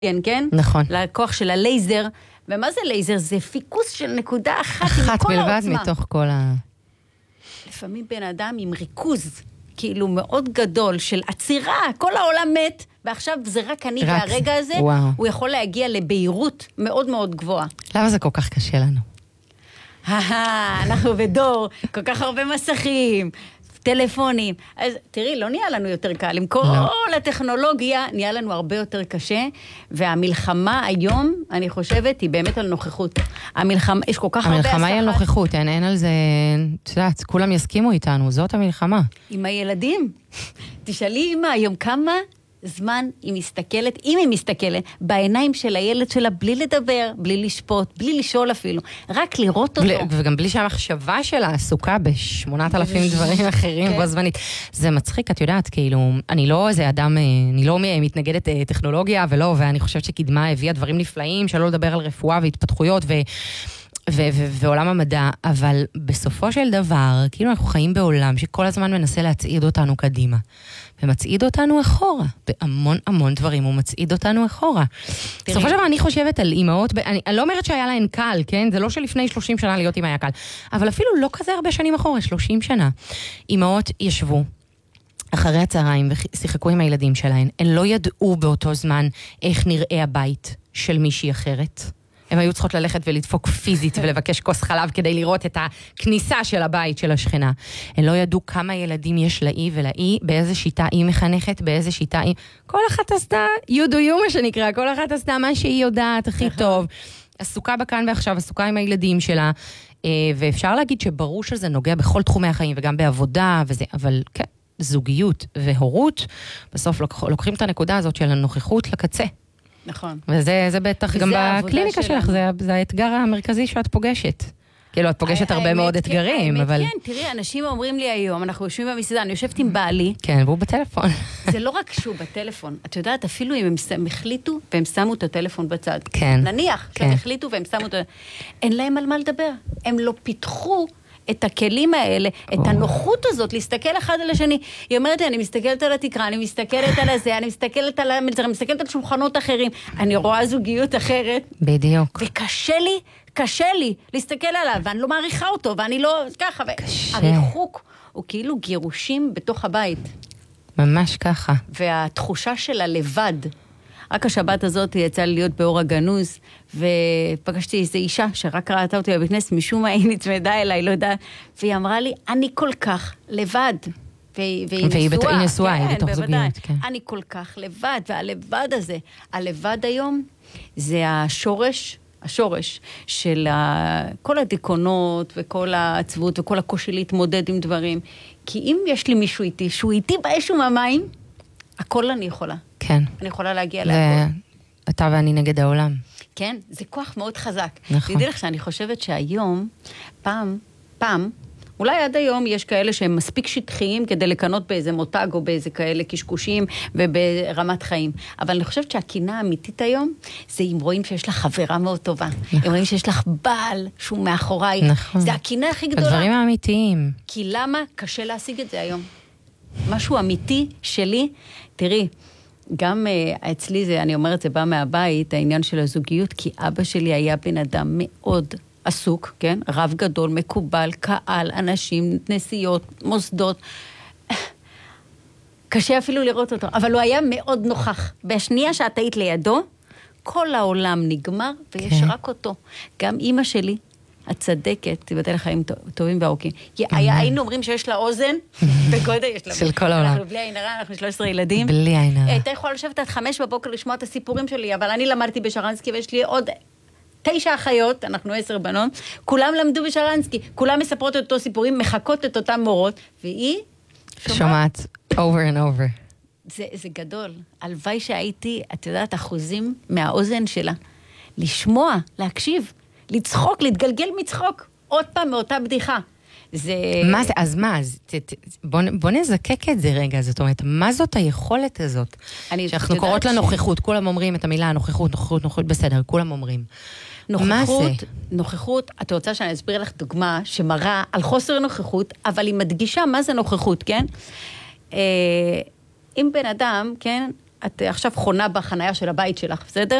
כן? נכון. לכוח של הלייזר. ומה זה לייזר? זה פיקוס של נקודה אחת עם כל בלבד העוצמה. מתוך כל לפעמים בן אדם עם ריכוז, כאילו מאוד גדול, של עצירה, כל העולם מת, ועכשיו זה רק אני והרגע הזה, וואו. הוא יכול להגיע לבהירות מאוד מאוד גבוהה. למה זה כל כך קשה לנו? אנחנו בדור, כל כך הרבה מסכים, טלפונים. אז תראי, לא נהיה לנו יותר קל. עם כל הטכנולוגיה נהיה לנו הרבה יותר קשה, והמלחמה היום, אני חושבת, היא באמת על נוכחות. המלחמה, יש כל כך הרבה המלחמה היא על נוכחות, אין על זה, את יודעת, כולם יסכימו איתנו, זאת המלחמה. עם הילדים. תשאלי אמא, היום כמה זמן היא מסתכלת, אם היא מסתכלת, בעיניים של הילד שלה, בלי לדבר, בלי לשפוט, בלי לשאול אפילו, רק לראות אותו. וגם בלי שהמחשבה שלה עסוקה ב8,000 דברים אחרים בו זמנית. זה מצחיק, את יודעת, כאילו, אני לא איזה אדם, אני לא מתנגדת טכנולוגיה, ואני חושבת שקדמה הביאה דברים נפלאים, שלא לדבר על רפואה והתפתחויות ועולם המדע, אבל בסופו של דבר, כאילו אנחנו חיים בעולם שכל הזמן מנסה להצעיד אותנו קדימה, ומצעיד אותנו אחורה, בהמון המון דברים הוא מצעיד אותנו אחורה. בסופו של דבר אני חושבת על אימהות, אני לא אומרת שהיה להן קל, כן? זה לא שלפני 30 שנה להיות אימא היה קל, אבל אפילו לא כזה הרבה שנים אחורה, 30 שנה. אימהות ישבו אחרי הצהריים ושיחקו עם הילדים שלהן, הן לא ידעו באותו זמן איך נראה הבית של מישהי אחרת. הם היו צריכות ללכת ולדפוק פיזית ולבקש כוס חלב כדי לראות את הכניסה של הבית של השכנה. הם לא ידעו כמה ילדים יש לאי ולאי, באיזה שיטה היא מחנכת, באיזה שיטה היא... כל אחת עשתה, you do you מה שנקרא, כל אחת עשתה מה שהיא יודעת הכי טוב. עסוקה בכאן ועכשיו, עסוקה עם הילדים שלה, ואפשר להגיד שברור שזה נוגע בכל תחומי החיים וגם בעבודה וזה, אבל כן, זוגיות והורות, בסוף לוקחים את הנקודה הזאת של הנוכחות לקצה. נכון. וזה בטח גם בקליניקה שלך, זה האתגר המרכזי שאת פוגשת. כאילו, את פוגשת הרבה מאוד אתגרים, אבל... כן, תראי, אנשים אומרים לי היום, אנחנו יושבים במסעדה, אני יושבת עם בעלי. כן, והוא בטלפון. זה לא רק שהוא בטלפון. את יודעת, אפילו אם הם החליטו, והם שמו את הטלפון בצד. כן. נניח שהם החליטו והם שמו את... אין להם על מה לדבר. הם לא פיתחו את הכלים האלה, את הנוחות הזאת, להסתכל אחד על השני. היא אומרת לי, אני מסתכלת על התקרה, אני מסתכלת על הזה, אני מסתכלת על המלצר, אני מסתכלת על שולחנות אחרים, אני רואה זוגיות אחרת. בדיוק. קשה לי להסתכל עליו, ואני לא מעריכה אותו, ואני לא ככה. קשה. הריחוק הוא כאילו גירושים בתוך הבית. ממש ככה. והתחושה של הלבד, רק השבת הזאת יצא לי להיות באור הגנוז, ופגשתי איזו אישה שרק ראתה אותי בבית כנסת, משום מה היא נצמדה אליי, לא יודעת, והיא אמרה לי, אני כל כך לבד. והיא נשואה, היא בתוך זוגיות. אני כל כך לבד, והלבד הזה, הלבד היום, זה השורש של כל הדיכאונות וכל העצבות וכל הקושי להתמודד עם דברים. כי אם יש לי מישהו איתי, שהוא איתי באש ומהמים, הכל אני יכולה. כן. אני יכולה להגיע להכל. אתה ואני נגד העולם. כן, זה כוח מאוד חזק. נכון. תדעי לך שאני חושבת שהיום, פעם, אולי עד היום יש כאלה שהם מספיק שטחיים כדי לקנות באיזה מותג או באיזה כאלה קשקושים וברמת חיים. אבל אני חושבת שהקינה האמיתית היום, זה אם רואים שיש לך חברה מאוד טובה. נכון. אם רואים שיש לך בעל שהוא מאחוריי. נכון. זה הקינה הכי גדולה. הדברים האמיתיים. כי למה קשה להשיג את זה היום? משהו אמיתי שלי, תראי, גם אצלי זה, אני אומרת, זה בא מהבית, העניין של הזוגיות, כי אבא שלי היה בן אדם מאוד עסוק, כן? רב גדול, מקובל, קהל, אנשים, נסיעות, מוסדות. קשה אפילו לראות אותו, אבל הוא היה מאוד נוכח. בשנייה שאת היית לידו, כל העולם נגמר, ויש רק אותו. גם אמא שלי, הצדקת, תיבדל לחיים טובים וארוכים. היינו אומרים שיש לה אוזן, בגודל יש לה. של כל העולם. אנחנו בלי עין הרע, אנחנו 13 ילדים. בלי עין הרע. הייתה יכולה לשבת עד 5 בבוקר לשמוע את הסיפורים שלי, אבל אני למדתי בשרנסקי, ויש לי עוד 9 אחיות, אנחנו 10 בנות, כולם למדו בשרנסקי, כולם מספרות את אותו סיפורים, מחכות את אותם מורות, והיא שומעת over and over. זה גדול. הלוואי שהייתי, את יודעת, אחוזים מהאוזן שלה. לשמוע, להקשיב. לצחוק, להתגלגל מצחוק. עוד פעם מאותה בדיחה. זה... מה זה? אז מה? בוא נזקק את זה רגע. זאת אומרת, מה זאת היכולת הזאת? שאנחנו קוראות לנוכחות. כולם אומרים את המילה נוכחות, בסדר, כולם אומרים. נוכחות, את רוצה שאני אסביר לך דוגמה שמראה על חוסר נוכחות, אבל היא מדגישה מה זה נוכחות, כן? אם בן אדם, כן, את עכשיו חונה בחנייה של הבית שלך, בסדר?